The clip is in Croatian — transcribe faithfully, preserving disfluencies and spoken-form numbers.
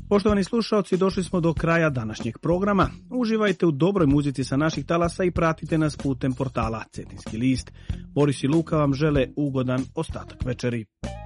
Poštovani slušalci, došli smo do kraja današnjeg programa. Uživajte u dobroj muzici sa naših talasa i pratite nas putem portala Cetinski list. Boris i Luka vam žele ugodan ostatak večeri.